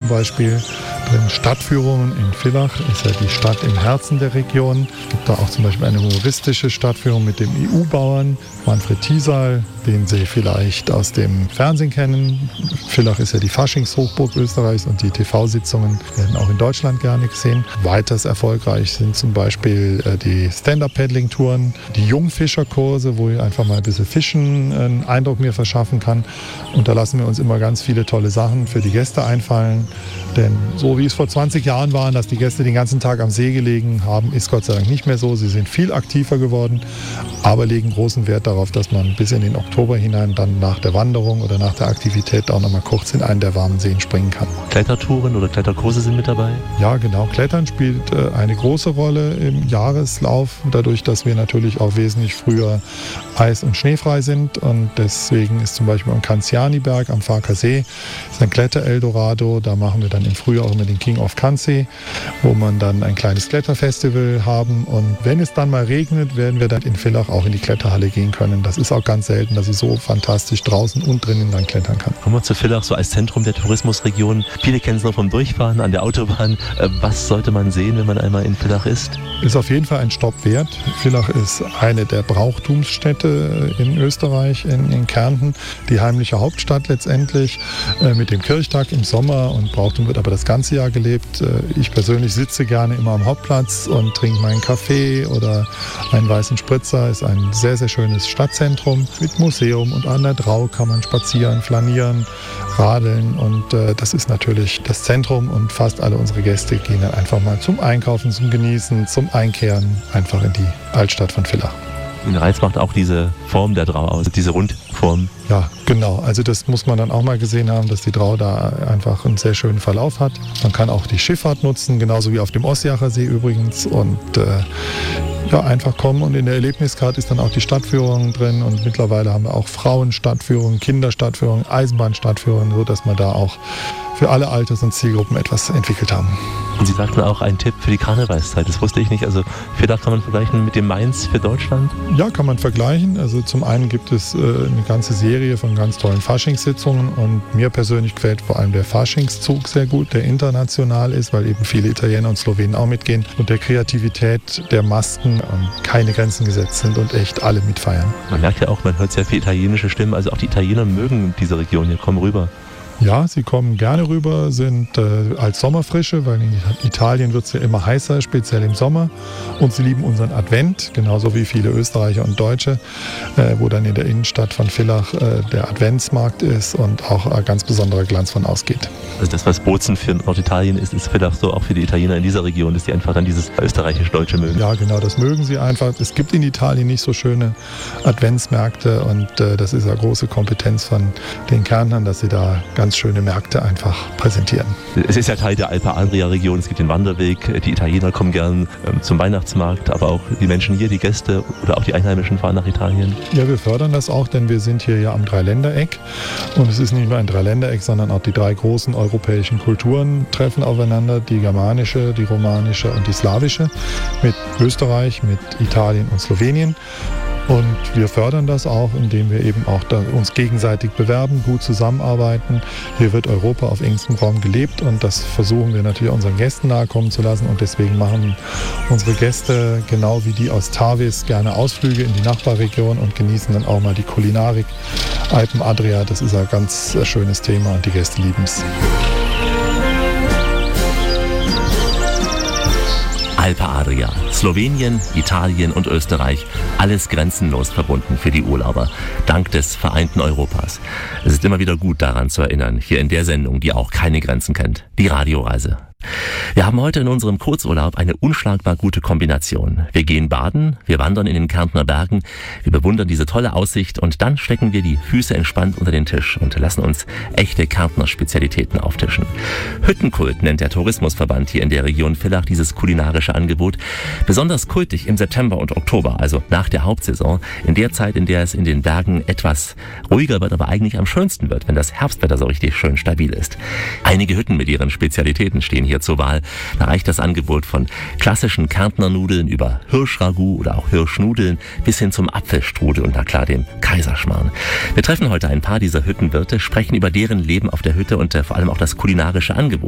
Beispiel drin. Stadtführungen in Villach ist ja die Stadt im Herzen der Region. Es gibt da auch zum Beispiel eine humoristische Stadtführung mit dem EU-Bauern Manfred Thiesal, den Sie vielleicht aus dem Fernsehen kennen. Villach ist ja die Faschingshochburg Österreichs und die TV-Sitzungen werden auch in Deutschland gerne gesehen. Weiters erfolgreich sind zum Beispiel die Stand-Up-Paddling-Touren, die Jungfischerkurse, wo ich einfach mal ein bisschen Fischen einen Eindruck mir verschaffen kann. Und da lassen wir uns immer ganz viele tolle Sachen für die Gäste einfallen. Denn so wie es vor 20 Jahren war, dass die Gäste den ganzen Tag am See gelegen haben, ist Gott sei Dank nicht mehr so. Sie sind viel aktiver geworden, aber legen großen Wert darauf, dass man bis in den Oktober hinein dann nach der Wanderung oder nach der Aktivität auch noch mal kurz in einen der warmen Seen springen kann. Klettertouren oder Kletterkurse sind mit dabei? Ja, genau. Klettern spielt eine große Rolle im Jahreslauf, dadurch, dass wir natürlich auch wesentlich früher eis- und schneefrei sind. Und deswegen ist zum Beispiel am Canziani-Berg am Farker See ist ein Kletter-Eldorado. Da machen wir dann im Frühjahr auch immer den King of Canzi, wo man dann ein kleines Kletterfestival haben. Und wenn es dann mal regnet, werden wir dann in Villach auch in die Kletterhalle gehen können. Das ist auch ganz selten, dass ich so fantastisch draußen und drinnen dann klettern kann. Kommen wir zu Villach, so als Zentrum der Tourismusregion. Viele kennen es noch vom Durchfahren an der Autobahn. Was sollte man sehen, wenn man einmal in Villach ist? Ist auf jeden Fall ein Stopp wert. Villach ist eine der Brauchtumsstädte in Österreich, in Kärnten. Die heimliche Hauptstadt letztendlich mit dem Kirchtag im Sommer. Und Brauchtum wird aber das ganze Jahr gelebt. Ich persönlich sitze gerne immer am Hauptplatz und trinke meinen Kaffee oder einen weißen Spritzer. Ist ein sehr, sehr schönes Stadtzentrum mit Museum und an der Drau kann man spazieren, flanieren, radeln und das ist natürlich das Zentrum und fast alle unsere Gäste gehen dann einfach mal zum Einkaufen, zum Genießen, zum Einkehren einfach in die Altstadt von Villach. Den Reiz macht auch diese Form der Drau aus, diese Rundform. Ja, genau. Also das muss man dann auch mal gesehen haben, dass die Drau da einfach einen sehr schönen Verlauf hat. Man kann auch die Schifffahrt nutzen, genauso wie auf dem Ossiacher See übrigens. Und einfach kommen und in der Erlebniskarte ist dann auch die Stadtführung drin. Und mittlerweile haben wir auch Frauenstadtführungen, Kinderstadtführungen, Eisenbahnstadtführungen, sodass wir da auch für alle Alters- und Zielgruppen etwas entwickelt haben. Und Sie sagten auch einen Tipp für die Karnevalszeit, das wusste ich nicht. Also Villach kann man vergleichen mit dem Mainz für Deutschland? Ja, kann man vergleichen. Also zum einen gibt es eine ganze Serie von ganz tollen Faschingssitzungen und mir persönlich gefällt vor allem der Faschingszug sehr gut, der international ist, weil eben viele Italiener und Slowenen auch mitgehen und der Kreativität der Masken keine Grenzen gesetzt sind und echt alle mitfeiern. Man merkt ja auch, man hört sehr viele italienische Stimmen, also auch die Italiener mögen diese Region hier, kommen rüber. Ja, sie kommen gerne rüber, sind als Sommerfrische, weil in Italien wird es ja immer heißer, speziell im Sommer. Und sie lieben unseren Advent, genauso wie viele Österreicher und Deutsche, wo dann in der Innenstadt von Villach der Adventsmarkt ist und auch ein ganz besonderer Glanz von ausgeht. Also das, was Bozen für Norditalien ist Villach so auch für die Italiener in dieser Region, dass die einfach dann dieses österreichisch-deutsche mögen. Ja, genau, das mögen sie einfach. Es gibt in Italien nicht so schöne Adventsmärkte und das ist eine große Kompetenz von den Kärntnern, dass sie da ganz schöne Märkte einfach präsentieren. Es ist ja Teil der Alpe Adria-Region, es gibt den Wanderweg, die Italiener kommen gern zum Weihnachtsmarkt, aber auch die Menschen hier, die Gäste oder auch die Einheimischen fahren nach Italien. Ja, wir fördern das auch, denn wir sind hier ja am Dreiländereck und es ist nicht nur ein Dreiländereck, sondern auch die drei großen europäischen Kulturen treffen aufeinander, die germanische, die romanische und die slawische, mit Österreich, mit Italien und Slowenien. Und wir fördern das auch, indem wir eben auch uns gegenseitig bewerben, gut zusammenarbeiten. Hier wird Europa auf engstem Raum gelebt und das versuchen wir natürlich unseren Gästen nahekommen zu lassen. Und deswegen machen unsere Gäste, genau wie die aus Tavis, gerne Ausflüge in die Nachbarregion und genießen dann auch mal die Kulinarik. Alpen Adria, das ist ein ganz schönes Thema und die Gäste lieben es. Alpe Adria, Slowenien, Italien und Österreich, alles grenzenlos verbunden für die Urlauber, dank des vereinten Europas. Es ist immer wieder gut daran zu erinnern, hier in der Sendung, die auch keine Grenzen kennt, die Radioreise. Wir haben heute in unserem Kurzurlaub eine unschlagbar gute Kombination. Wir gehen baden, wir wandern in den Kärntner Bergen, wir bewundern diese tolle Aussicht und dann stecken wir die Füße entspannt unter den Tisch und lassen uns echte Kärntner Spezialitäten auftischen. Hüttenkult nennt der Tourismusverband hier in der Region Villach dieses kulinarische Angebot. Besonders kultig im September und Oktober, also nach der Hauptsaison, in der Zeit, in der es in den Bergen etwas ruhiger wird, aber eigentlich am schönsten wird, wenn das Herbstwetter so richtig schön stabil ist. Einige Hütten mit ihren Spezialitäten stehen hier zur Wahl. Da reicht das Angebot von klassischen Kärntner Nudeln über Hirschragout oder auch Hirschnudeln bis hin zum Apfelstrudel und na klar dem Kaiserschmarrn. Wir treffen heute ein paar dieser Hüttenwirte, sprechen über deren Leben auf der Hütte und vor allem auch das kulinarische Angebot.